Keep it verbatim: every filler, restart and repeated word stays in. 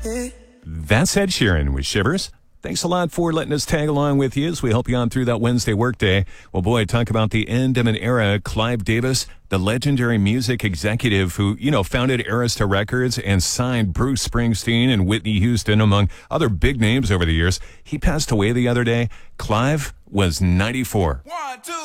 That's Ed Sheeran with Shivers. Thanks a lot for letting us tag along with you as we help you on through that Wednesday workday. Well, boy, talk about the end of an era. Clive Davis, the legendary music executive who, you know, founded Arista Records and signed Bruce Springsteen and Whitney Houston, among other big names over the years. He passed away the other day. Clive was ninety-four. One, two.